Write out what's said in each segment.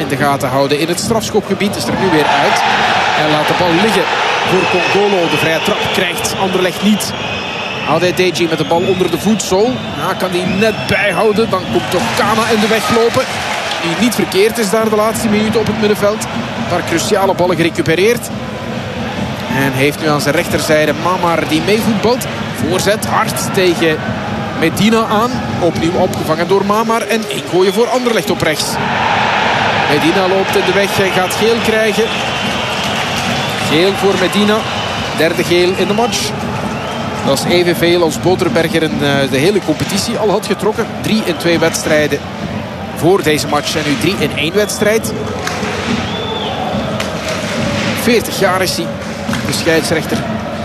in de gaten houden. In het strafschopgebied is er nu weer uit. En laat de bal liggen voor Congolo. De vrije trap krijgt Anderlecht niet. Adedeji met de bal onder de voetzool. Kan hij net bijhouden. Dan komt toch Kana in de weg lopen. Die niet verkeerd is daar de laatste minuten op het middenveld. Een paar cruciale ballen gerecupereerd. En heeft nu aan zijn rechterzijde Mamar die meevoetbalt. Voorzet hard tegen Medina aan. Opnieuw opgevangen door Mamar. En ingooien voor Anderlecht op rechts. Medina loopt in de weg en gaat geel krijgen. Geel voor Medina. Derde geel in de match. Dat is evenveel als Boterberger in de hele competitie al had getrokken. 3 in 2 wedstrijden voor deze match. En nu 3 in 1 wedstrijd. 40 jaar is hij, de scheidsrechter.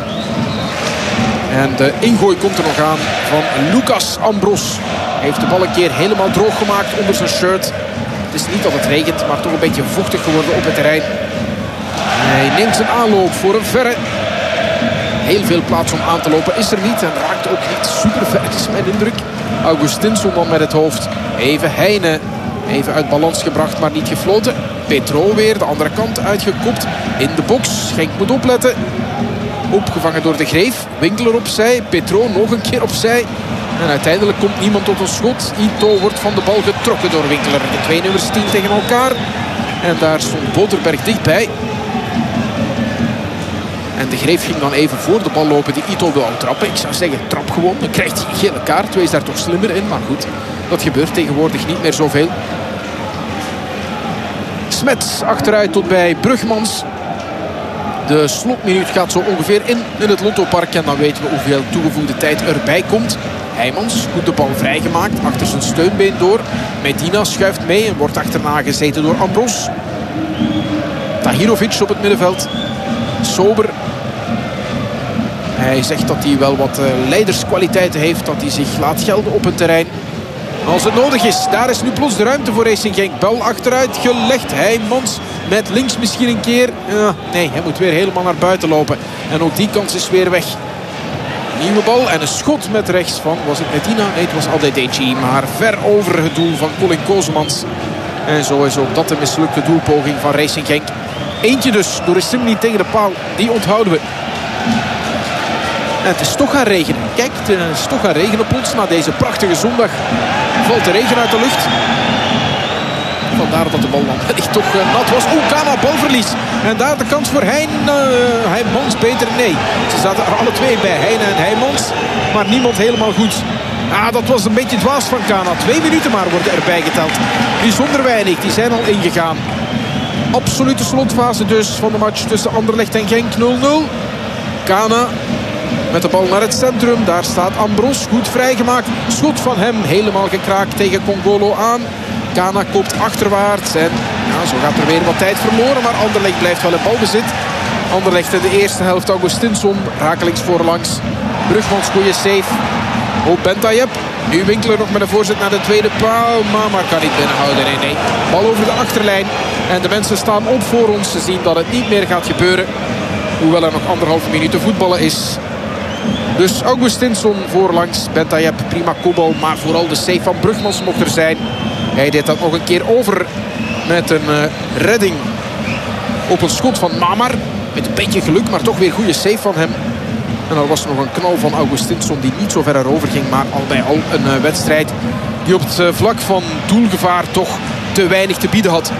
En de ingooi komt er nog aan van Lucas Ambros. Hij heeft de bal een keer helemaal droog gemaakt onder zijn shirt. Het is niet dat het regent, maar toch een beetje vochtig geworden op het terrein. Hij neemt zijn aanloop voor een verre. Heel veel plaats om aan te lopen is er niet. En raakt ook niet super ver, is mijn indruk. Augustinsson dan met het hoofd. Even Heine. Even uit balans gebracht, maar niet gefloten. Petro weer, de andere kant uitgekopt. In de box. Genk moet opletten. Opgevangen door de Greef. Winkler opzij. Petro nog een keer opzij. En uiteindelijk komt niemand tot een schot. Ito wordt van de bal getrokken door Winkler. De 2 nummers 10 tegen elkaar. En daar stond Boterberg dichtbij. En de Greef ging dan even voor de bal lopen die Ito wil trappen. Ik zou zeggen, trap gewoon. Dan krijgt hij een gele kaart. Wees daar toch slimmer in. Maar goed, dat gebeurt tegenwoordig niet meer zoveel. Smets achteruit tot bij Brugmans. De slotminuut gaat zo ongeveer in het Lottopark. En dan weten we hoeveel toegevoegde tijd erbij komt. Heijmans, goed de bal vrijgemaakt. Achter zijn steunbeen door. Medina schuift mee en wordt achterna gezeten door Ambros. Tahirovic op het middenveld. Sober. Hij zegt dat hij wel wat leiderskwaliteiten heeft. Dat hij zich laat gelden op het terrein. Als het nodig is. Daar is nu plots de ruimte voor Racing Genk. Bal achteruit gelegd. Heijmans met links misschien een keer. Nee, hij moet weer helemaal naar buiten lopen. En ook die kans is weer weg. Nieuwe bal en een schot met rechts van, was het Medina? Nee, het was Adedeji. Maar ver over het doel van Colin Kozemans. En zo is ook dat een mislukte doelpoging van Racing Genk. Eentje dus door de sim niet tegen de paal. Die onthouden we. En het is toch gaan regenen. Kijk, het is toch gaan regenen plots. Na deze prachtige zondag valt de regen uit de lucht. Vandaar dat de bal dan wellicht toch nat was. Kana, balverlies. En daar de kans voor Heijmans beter. Nee, ze zaten er alle twee bij. Heine en Heijmans. Maar niemand helemaal goed. Dat was een beetje dwaas van Kana. 2 minuten maar worden erbij geteld. Bijzonder weinig. Die zijn al ingegaan. Absolute slotfase dus van de match tussen Anderlecht en Genk. 0-0. Kana met de bal naar het centrum. Daar staat Ambros. Goed vrijgemaakt. Schot van hem helemaal gekraakt tegen Congolo aan. Kana koopt achterwaarts. En zo gaat er weer wat tijd verloren. Maar Anderlecht blijft wel in balbezit. Anderlecht in de eerste helft. Augustinsson rakelings voorlangs. Brugmans goede save. Bentayeb. Nu Winkler nog met een voorzet naar de tweede paal. Maar kan niet binnenhouden. Nee. Bal over de achterlijn. En de mensen staan op voor ons. Ze zien dat het niet meer gaat gebeuren. Hoewel er nog 1,5 minuut te voetballen is. Dus Augustinsson voorlangs. Bentayeb prima kopbal. Maar vooral de save van Brugmans mocht er zijn. Hij deed dat nog een keer over. Met een redding op een schot van Mamar. Met een beetje geluk, maar toch weer goede save van hem. En er was nog een knal van Augustinsson die niet zo ver erover ging. Maar al bij al een wedstrijd die op het vlak van doelgevaar toch te weinig te bieden had.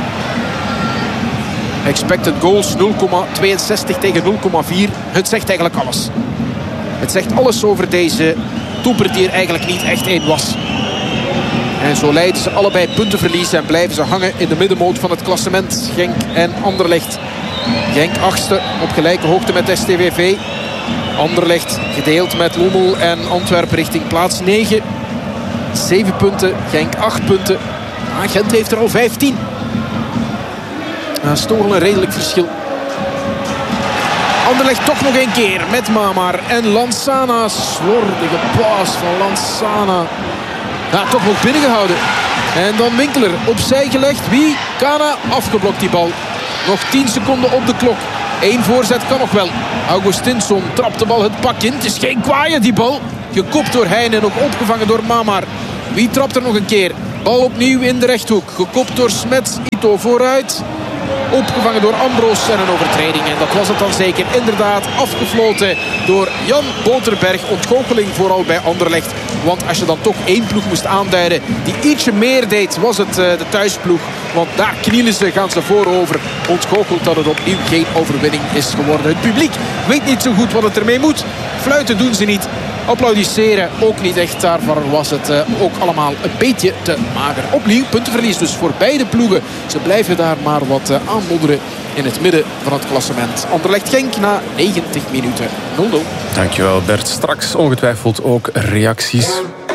Expected goals 0,62 tegen 0,4. Het zegt eigenlijk alles. Het zegt alles over deze topper die er eigenlijk niet echt één was. En zo leiden ze allebei puntenverlies en blijven ze hangen in de middenmoot van het klassement. Genk en Anderlecht. Genk 8e op gelijke hoogte met STVV. Anderlecht gedeeld met Lommel en Antwerpen richting plaats 9. 7 punten, Genk 8 punten. Gent heeft er al 15. Dat is toch wel een redelijk verschil. Anderlecht toch nog een keer met Mamar en Lansana. Slordige paas van Lansana. Toch nog binnengehouden. En dan Winkler opzij gelegd. Wie? Kana afgeblokt die bal. Nog 10 seconden op de klok. 1 voorzet kan nog wel. Augustinsson trapt de bal het pak in. Het is geen kwaaie die bal. Gekopt door Heine en ook opgevangen door Mamar. Wie trapt er nog een keer? Bal opnieuw in de rechthoek. Gekopt door Smets. Ito vooruit. Opgevangen door Ambros en een overtreding. En dat was het dan zeker. Inderdaad afgefloten door Jan Boterberg. Ontgoocheling vooral bij Anderlecht. Want als je dan toch één ploeg moest aanduiden die ietsje meer deed, was het de thuisploeg. Want daar knielen ze, gaan ze voorover. Ontgoocheld dat het opnieuw geen overwinning is geworden. Het publiek weet niet zo goed wat het ermee moet. Fluiten doen ze niet. Applaudisseren ook niet echt. Daarvoor was het ook allemaal een beetje te mager. Opnieuw puntenverlies dus voor beide ploegen. Ze blijven daar maar wat aanmodderen in het midden van het klassement. Anderlecht-Genk na 90 minuten 0-0. Dankjewel Bert. Straks ongetwijfeld ook reacties.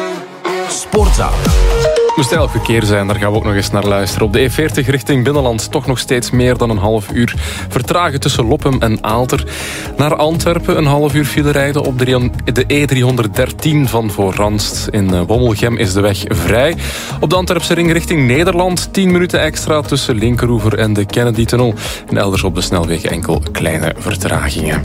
Sportza. Moest eigenlijk verkeer zijn, daar gaan we ook nog eens naar luisteren. Op de E40 richting Binnenland toch nog steeds meer dan een half uur vertragen tussen Loppem en Aalter. Naar Antwerpen een half uur file rijden op de E313 van voor Randst. In Wommelgem is de weg vrij. Op de Antwerpse ring richting Nederland 10 minuten extra tussen Linkeroever en de Kennedy-tunnel. En elders op de snelweg enkel kleine vertragingen.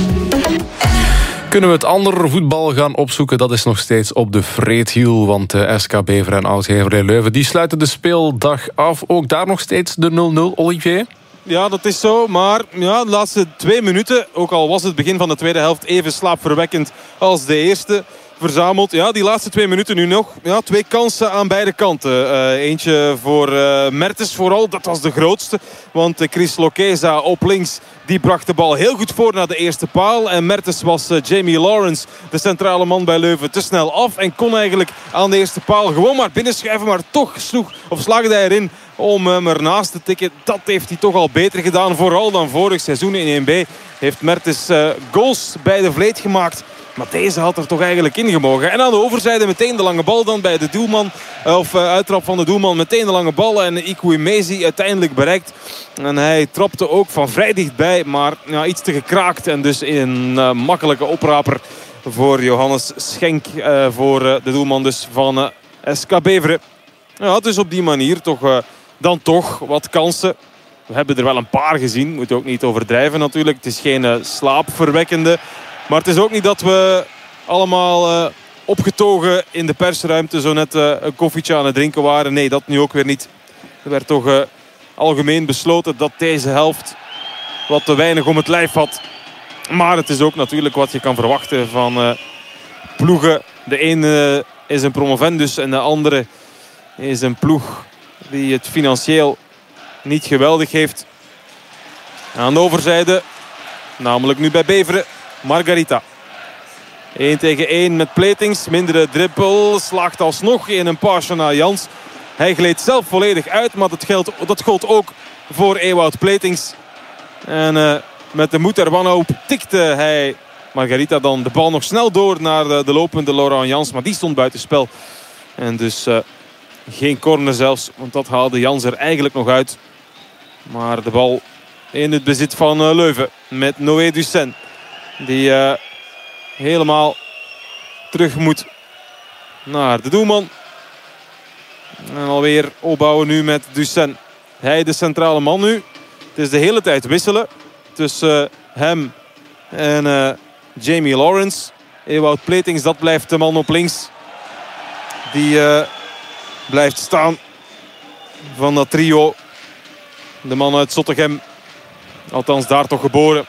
Kunnen we het andere voetbal gaan opzoeken? Dat is nog steeds op de vreedhiel. Want de SK Beveren en Oud-Heverlee Leuven die sluiten de speeldag af. Ook daar nog steeds de 0-0, Olivier? Ja, dat is zo. Maar ja, de laatste 2 minuten, ook al was het begin van de tweede helft even slaapverwekkend als de eerste, verzameld. Ja, die laatste 2 minuten nu nog. Ja, 2 kansen aan beide kanten. Eentje voor Mertens vooral. Dat was de grootste. Want Chris Lokeza op links, die bracht de bal heel goed voor naar de eerste paal. En Mertens was Jamie Lawrence, de centrale man bij Leuven, te snel af. En kon eigenlijk aan de eerste paal gewoon maar binnenschuiven. Maar toch slaagde hij erin om hem ernaast te tikken. Dat heeft hij toch al beter gedaan. Vooral dan vorig seizoen in 1B heeft Mertens goals bij de Vleet gemaakt. Maar deze had er toch eigenlijk in gemogen. En aan de overzijde meteen de lange bal dan bij de doelman. Of uittrap van de doelman. Meteen de lange bal. En Ikwuemezi uiteindelijk bereikt. En hij trapte ook van vrij dichtbij. Maar ja, iets te gekraakt. En dus een makkelijke opraper voor Johannes Schenk. Voor de doelman dus van SK Beveren. Ja, dus op die manier dan toch wat kansen. We hebben er wel een paar gezien. Moet ook niet overdrijven natuurlijk. Het is geen slaapverwekkende. Maar het is ook niet dat we allemaal opgetogen in de persruimte zo net een koffietje aan het drinken waren. Nee, dat nu ook weer niet. Er werd toch algemeen besloten dat deze helft wat te weinig om het lijf had. Maar het is ook natuurlijk wat je kan verwachten van ploegen. De ene is een promovendus en de andere is een ploeg die het financieel niet geweldig heeft. Aan de overzijde, namelijk nu bij Beveren, Margarita. 1 tegen 1 met Platings. Mindere dribbel. Slaagt alsnog in een paasje naar Jans. Hij gleed zelf volledig uit. Maar dat gold ook voor Ewout Platings. En met de moed er wanhoop tikte hij Margarita dan de bal nog snel door naar de lopende Laurent Jans. Maar die stond buitenspel. En dus geen corner zelfs. Want dat haalde Jans er eigenlijk nog uit. Maar de bal in het bezit van Leuven. Met Noé Dussen. Die helemaal terug moet naar de doelman. En alweer opbouwen nu met Dussen. Hij de centrale man nu. Het is de hele tijd wisselen tussen hem en Jamie Lawrence. Ewout Platings, dat blijft de man op links. Die blijft staan van dat trio. De man uit Zottegem. Althans daar toch geboren.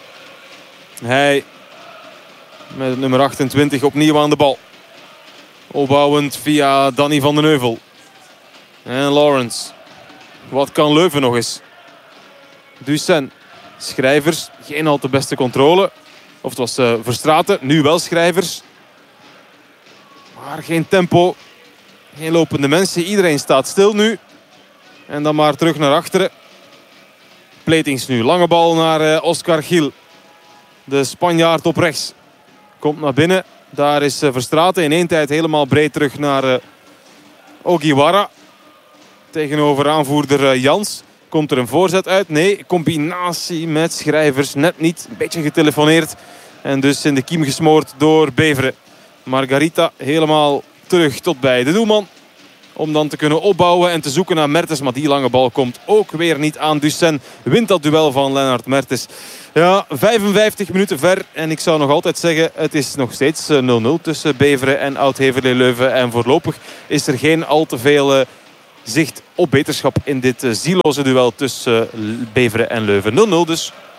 Hij met nummer 28 opnieuw aan de bal. Opbouwend via Danny van den Heuvel. En Lawrence. Wat kan Leuven nog eens? Dussen. Schrijvers. Geen al te beste controle. Of het was Verstraeten. Nu wel Schrijvers. Maar geen tempo. Geen lopende mensen. Iedereen staat stil nu. En dan maar terug naar achteren. Platings nu. Lange bal naar Oscar Gil. De Spanjaard op rechts. Komt naar binnen. Daar is Verstraeten in één tijd helemaal breed terug naar Ogiwara. Tegenover aanvoerder Jans. Komt er een voorzet uit? Nee, combinatie met Schrijvers. Net niet. Een beetje getelefoneerd. En dus in de kiem gesmoord door Beveren. Margarita helemaal terug tot bij de doelman. om dan te kunnen opbouwen en te zoeken naar Mertens. Maar die lange bal komt ook weer niet aan. Dussen wint dat duel van Lennart Mertens. Ja, 55 minuten ver. En ik zou nog altijd zeggen, het is nog steeds 0-0 tussen Beveren en Oud-Heverlee-Leuven. En voorlopig is er geen al te veel zicht op beterschap in dit zieloze duel tussen Beveren en Leuven. 0-0 dus.